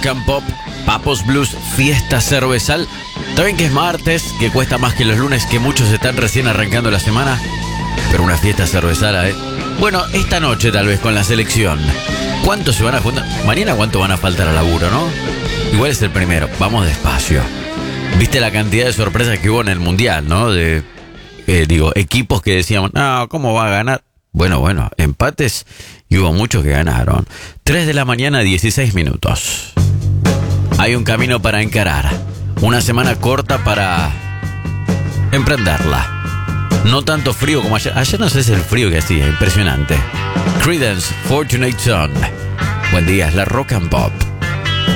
Rock and Pop, Papos Blues, fiesta cervezal. Saben que es martes, que cuesta más que los lunes, que muchos están recién arrancando la semana, pero una fiesta cervezala, ¿eh? Bueno, esta noche tal vez con la selección. ¿Cuántos se van a juntar? Mañana cuánto van a faltar al laburo, ¿no? Igual es el primero, vamos despacio. ¿Viste la cantidad de sorpresas que hubo en el Mundial, no? Equipos que decíamos, no, ¿cómo va a ganar? Bueno, empates y hubo muchos que ganaron. 3 de la mañana, 16 minutos. Hay un camino para encarar. Una semana corta para emprenderla. No tanto frío como ayer. Ayer no sé si es el frío que hacía, impresionante. Creedence, Fortunate Son. Buen día, es la Rock and Pop.